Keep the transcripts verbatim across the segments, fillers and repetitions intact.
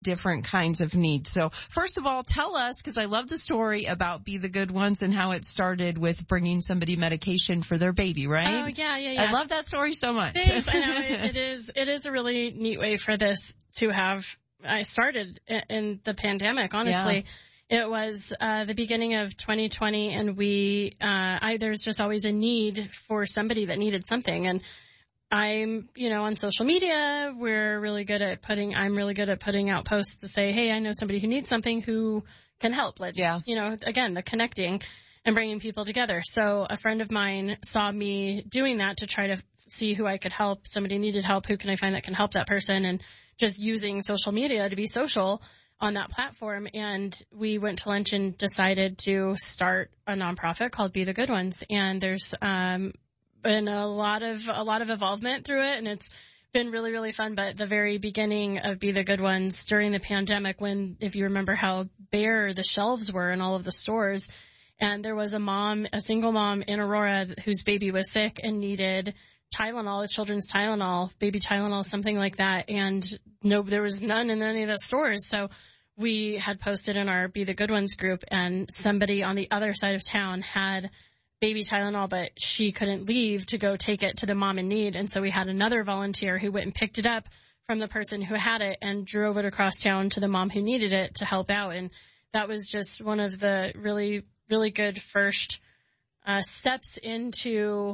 different kinds of needs. So first of all, tell us, because I love the story about Be the Good Ones and how it started with bringing somebody medication for their baby, right? Oh, yeah, yeah, yeah. I love that story so much. Thanks. I know it, it is. It is a really neat way for this to have. I started in, in the pandemic. Honestly, yeah. It was uh, the beginning of twenty twenty, and we. Uh, I there's just always a need for somebody that needed something, and I'm, you know, on social media, we're really good at putting, I'm really good at putting out posts to say, hey, I know somebody who needs something who can help. Let's, yeah. you know, again, the connecting and bringing people together. So a friend of mine saw me doing that to try to see who I could help. Somebody needed help. Who can I find that can help that person? And just using social media to be social on that platform. And we went to lunch and decided to start a nonprofit called Be the Good Ones. And there's, um, been a lot of a lot of involvement through it, and it's been really, really fun. But the very beginning of Be the Good Ones during the pandemic, when, if you remember how bare the shelves were in all of the stores, and there was a mom, a single mom in Aurora whose baby was sick and needed Tylenol, children's Tylenol, baby Tylenol, something like that, and no, there was none in any of the stores. So we had posted in our Be the Good Ones group, and somebody on the other side of town had baby Tylenol, but she couldn't leave to go take it to the mom in need. And so we had another volunteer who went and picked it up from the person who had it and drove it across town to the mom who needed it to help out. And that was just one of the really, really good first uh, steps into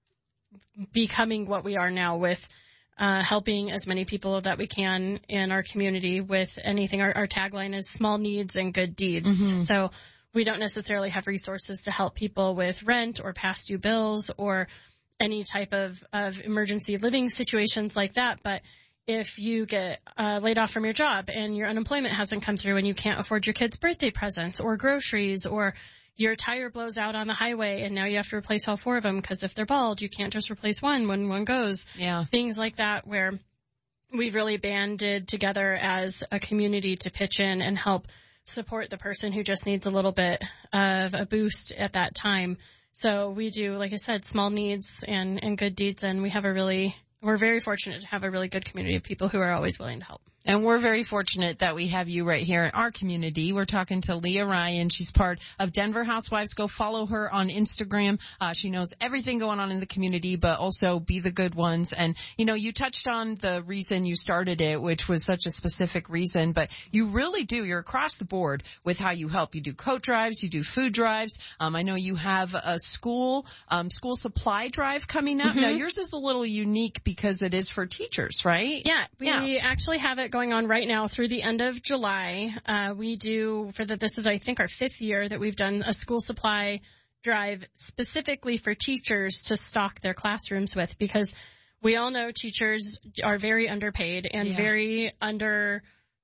becoming what we are now, with uh, helping as many people that we can in our community with anything. Our, our tagline is small needs and good deeds. Mm-hmm. So we don't necessarily have resources to help people with rent or past due bills or any type of, of emergency living situations like that. But if you get uh, laid off from your job and your unemployment hasn't come through and you can't afford your kids' birthday presents or groceries, or your tire blows out on the highway and now you have to replace all four of them because if they're bald, you can't just replace one when one goes. Yeah. Things like that, where we've really banded together as a community to pitch in and help support the person who just needs a little bit of a boost at that time. So we do, like I said, small needs and, and good deeds, and we have a really, we're very fortunate to have a really good community of people who are always willing to help. And we're very fortunate that we have you right here in our community. We're talking to Leah Ryan. She's part of Denver Housewives. Go follow her on Instagram. Uh, she knows everything going on in the community, but also Be the Good Ones. And, you know, you touched on the reason you started it, which was such a specific reason, but you really do. You're across the board with how you help. You do coat drives. You do food drives. Um, I know you have a school, um, school supply drive coming up. Mm-hmm. Now, yours is a little unique because it is for teachers, right? Yeah. We yeah. actually have it going on right now through the end of July. Uh, we do for the, this is, I think, our fifth year that we've done a school supply drive specifically for teachers to stock their classrooms with, because we all know teachers are very underpaid and yeah. very under,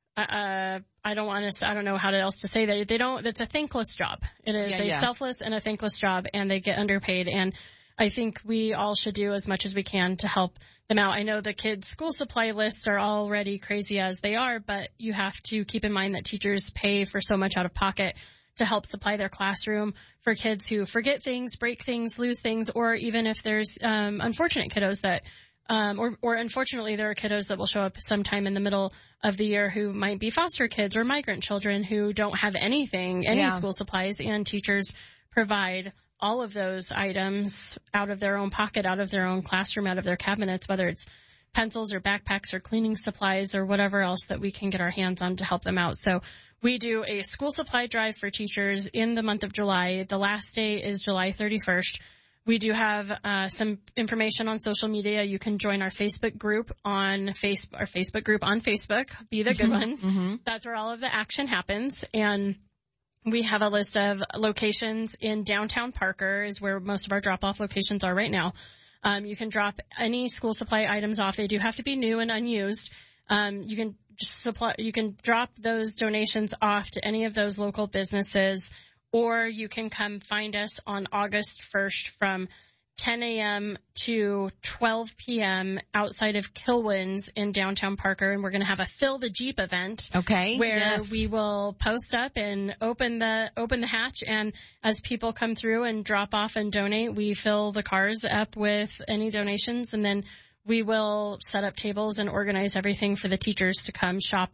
uh, I don't want to, I don't know how else to say that. They don't, it's a thankless job. It is yeah, a yeah. selfless and a thankless job, and they get underpaid. And I think we all should do as much as we can to help them out. I know the kids' school supply lists are already crazy as they are, but you have to keep in mind that teachers pay for so much out of pocket to help supply their classroom for kids who forget things, break things, lose things, or even if there's um, unfortunate kiddos that, um, or, or unfortunately there are kiddos that will show up sometime in the middle of the year who might be foster kids or migrant children who don't have anything, any yeah. school supplies, and teachers provide all of those items out of their own pocket, out of their own classroom, out of their cabinets, whether it's pencils or backpacks or cleaning supplies or whatever else that we can get our hands on to help them out. So we do a school supply drive for teachers in the month of July. The last day is July thirty-first. We do have uh, some information on social media. You can join our Facebook group on face our Facebook group on Facebook, Be the Good Ones. Mm-hmm. That's where all of the action happens. And we have a list of locations in downtown Parker is where most of our drop-off locations are right now. Um, you can drop any school supply items off. They do have to be new and unused. Um, you can just supply, you can drop those donations off to any of those local businesses, or you can come find us on August first from ten a.m. to twelve p.m. outside of Kilwins in downtown Parker, and we're going to have a Fill the Jeep event. Okay. Where yes. we will post up and open the open the hatch, and as people come through and drop off and donate, we fill the cars up with any donations, and then we will set up tables and organize everything for the teachers to come shop and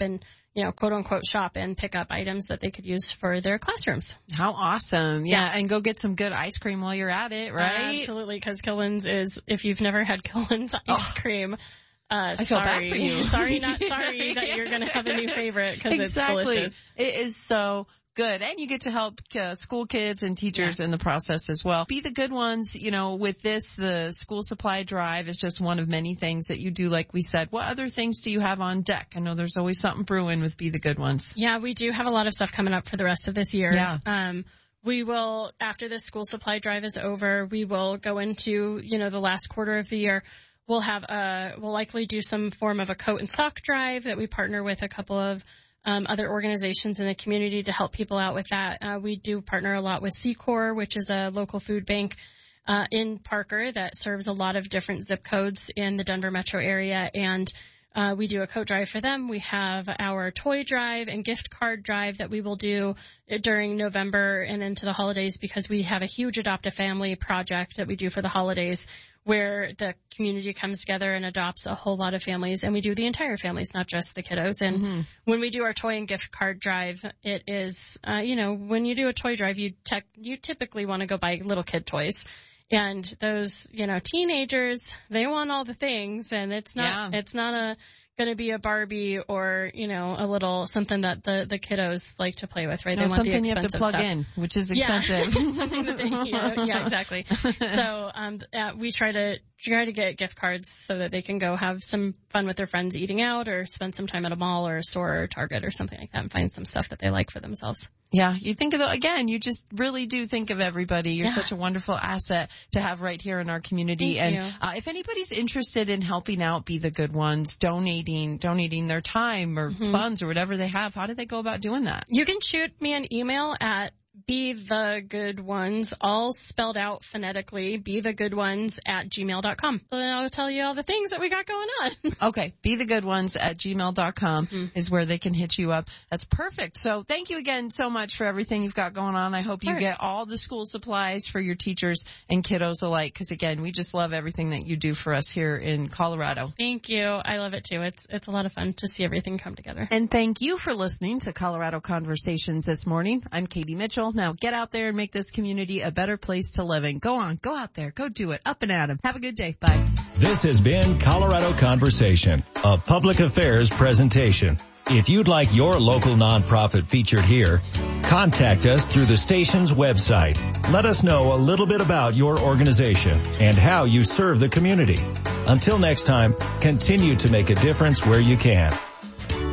you know, quote unquote shop and pick up items that they could use for their classrooms. How awesome. Yeah. Yeah. And go get some good ice cream while you're at it, right? Absolutely. Because Killen's is, if you've never had Killen's ice Oh. cream, uh, I feel sorry. bad for you. sorry, not sorry that you're going to have a new favorite because Exactly. it's delicious. It is so good. And you get to help uh, school kids and teachers Yeah. in the process as well. Be the good ones. You know, with this, the school supply drive is just one of many things that you do, like we said. What other things do you have on deck? I know there's always something brewing with Be the Good Ones. Yeah, we do have a lot of stuff coming up for the rest of this year. Yeah. Um, we will, after this school supply drive is over, we will go into, you know, the last quarter of the year. We'll have a, we'll likely do some form of a coat and sock drive that we partner with a couple of um, other organizations in the community to help people out with that. Uh, we do partner a lot with Secor, which is a local food bank uh, in Parker that serves a lot of different zip codes in the Denver metro area. And uh, we do a coat drive for them. We have our toy drive and gift card drive that we will do during November and into the holidays, because we have a huge Adopt a Family project that we do for the holidays, where the community comes together and adopts a whole lot of families, and we do the entire families, not just the kiddos. And Mm-hmm. when we do our toy and gift card drive, it is, uh, you know, when you do a toy drive, you tech, you typically want to go buy little kid toys. And those, you know, teenagers, they want all the things, and it's not, Yeah. it's not a, going to be a Barbie or, you know, a little something that the, the kiddos like to play with, right? No, they want the something you have to expensive plug stuff. in, which is Yeah. expensive. Something that they, you know, yeah, exactly. So, um, uh, we try to, try to get gift cards so that they can go have some fun with their friends eating out, or spend some time at a mall or a store or Target or something like that, and find some stuff that they like for themselves. Yeah, you think of the, again, you just really do think of everybody. You're Yeah. such a wonderful asset to have right here in our community. Thank and you. Uh, if anybody's interested in helping out Be the Good Ones, donating, donating their time or Mm-hmm. funds or whatever they have, how do they go about doing that? You can shoot me an email at Be the Good Ones, all spelled out phonetically, be the good ones at gmail dot com. And I'll tell you all the things that we got going on. Okay, be the good ones at gmail dot com Mm-hmm. is where they can hit you up. That's perfect. So thank you again so much for everything you've got going on. I hope you course. get all the school supplies for your teachers and kiddos alike, because again, we just love everything that you do for us here in Colorado. Thank you. I love it too. It's it's a lot of fun to see everything come together. And thank you for listening to Colorado Conversations this morning. I'm Katie Mitchell. Now get out there and make this community a better place to live in. Go on, go out there, go do it. Up and at 'em. Have a good day. Bye. This has been Colorado Conversation, a public affairs presentation. If you'd like your local nonprofit featured here, contact us through the station's website. Let us know a little bit about your organization and how you serve the community. Until next time, continue to make a difference where you can.